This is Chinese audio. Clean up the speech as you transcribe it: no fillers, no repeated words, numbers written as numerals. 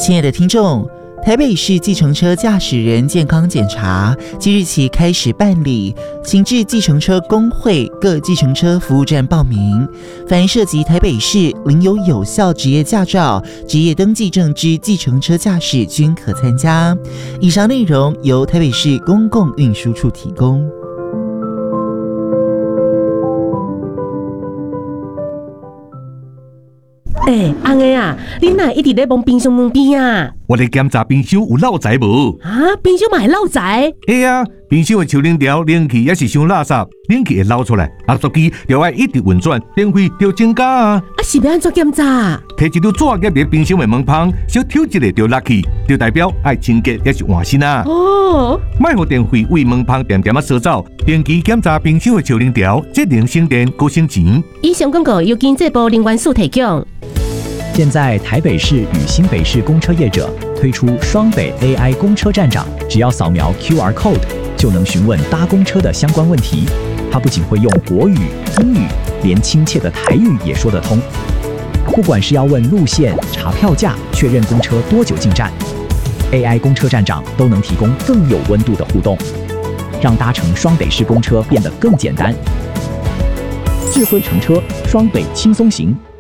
亲爱的听众，台北市计程车驾驶人健康检查即日起开始办理，请至计程车工会各计程车服务站报名。凡涉及台北市领有效职业驾照、职业登记证之计程车驾驶均可参加。以上内容由台北市公共运输处提供。 翁个啊，你哪一直在摸冰箱门边啊？ 我咧检查冰箱有漏财无？ 啊，冰箱嘛会漏财？ 冰箱的抽冷条冷气也是伤垃圾，冷气会漏出来，压缩机就要一直运转，电费就增加啊！ 是要安怎检查？ 摕一条纸夹入冰箱的门旁，小挑一下就落去，就代表爱清洁也是换新啊！莫互电费为门旁点点烧走，定期检查冰箱的抽冷条，节能省电，高省钱。 以上广告由经济部能源署提供。 现在台北市与新北市公车业者推出双北 AI 公车站长，只要扫描 QR code 就能询问搭公车的相关问题。他不仅会用国语、英语，连亲切的台语也说得通。不管是要问路线、查票价、确认公车多久进站，AI 公车站长都能提供更有温度的互动，让搭乘双北市公车变得更简单。智慧乘车，双北轻松行。